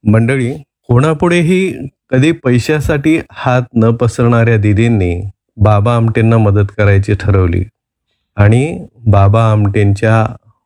मंडळी, कोणापुढेही कधी पैशासाठी हात न पसरणाऱ्या दिदींनी बाबा आमटेंना मदत करायची ठरवली आणि बाबा आमटेंच्या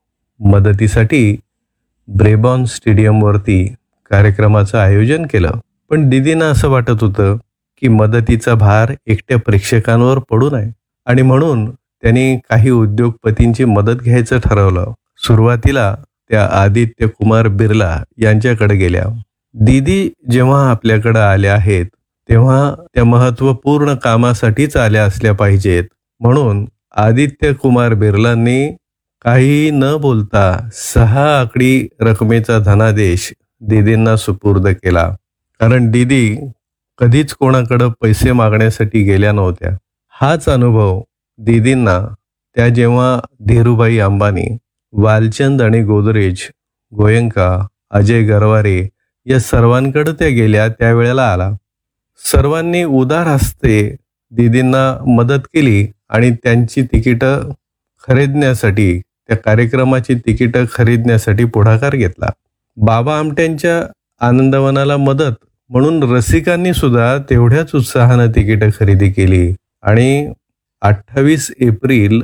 मदतीसाठी ब्रेबॉर्न स्टेडियमवरती कार्यक्रमाचं आयोजन केलं. पण दिदींना असं वाटत होतं की मदतीचा भार एकट्या प्रेक्षकांवर पडू नये आणि म्हणून त्यांनी काही उद्योगपतींची मदत घ्यायचं ठरवलं. सुरुवातीला त्या आदित्य कुमार बिर्ला यांच्याकडे गेल्या. दीदी जेव्हा आपल्याकडे आल्या आहेत तेव्हा त्या महत्त्वपूर्ण कामासाठीच आल्या असल्या पाहिजेत, म्हणून आदित्य कुमार बिर्लांनी काही न बोलता 6 आकडी रकमेचा धनादेश दीदींना सुपूर्द केला. कारण दीदी कधीच कोणाकडे पैसे मागण्यासाठी गेल्या नव्हत्या. हाच अनुभव दीदींना त्या जेव्हा धीरूभाई अंबानी, वालचंद आणि गोदरेज, गोयंका, अजय गरवारे या सर्वांकडे त्या गेल्या त्यावेळेला आला. सर्वांनी उदार हस्ते दीदींना मदत केली आणि त्यांची तिकीटं खरेदण्यासाठी, त्या कार्यक्रमाची तिकीटं खरेदण्यासाठी पुढाकार घेतला. बाबा आमट्यांच्या आनंदवनाला मदत म्हणून रसिकांनी सुद्धा तेवढ्याच उत्साहानं तिकीटं खरेदी केली आणि 28 एप्रिल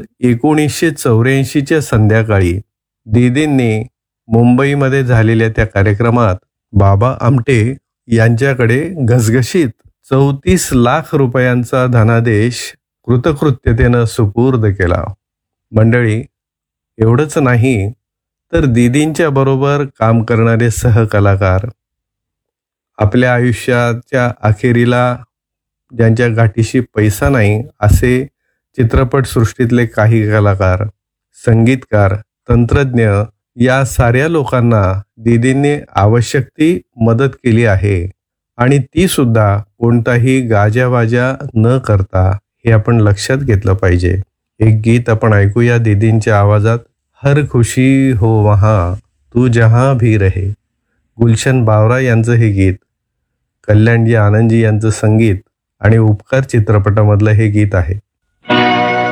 1984च्या संध्याकाळी दीदींनी मुंबईमध्ये झालेल्या त्या कार्यक्रमात बाबा आमटे यांच्याकडे घसघशीत 34 लाख रुपयांचा धनादेश कृतकृत्यतेनं सुपूर्द केला. मंडळी, एवढंच नाही तर दीदींच्या बरोबर काम करणारे सहकलाकार, आपल्या आयुष्याच्या अखेरीला ज्यांच्या गाठीशी पैसा नाही असे चित्रपटसृष्टीतले काही कलाकार, संगीतकार, तंत्रज्ञ या साऱ्या लोकांना दीदींनी आवश्यक ती मदत केली आहे आणि ती सुद्धा कोणताही गाजावाजा न करता, हे आपण लक्षात घेतलं पाहिजे. एक गीत आपण ऐकूया दीदींच्या आवाजात. हर खुशी हो वहाँ तू जहाँ भी रहे. गुलशन बावरा यांचं हे गीत, कल्याणजी आनंदजी यांचं संगीत आणि उपकार चित्रपटामधलं हे गीत आहे.